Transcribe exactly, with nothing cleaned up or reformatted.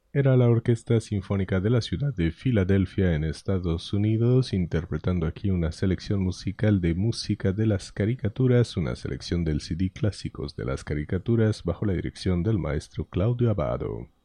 Era la Orquesta Sinfónica de la ciudad de Filadelfia en Estados Unidos, interpretando aquí una selección musical de música de las caricaturas, una selección del C D Clásicos de las caricaturas bajo la dirección del maestro Claudio Abbado.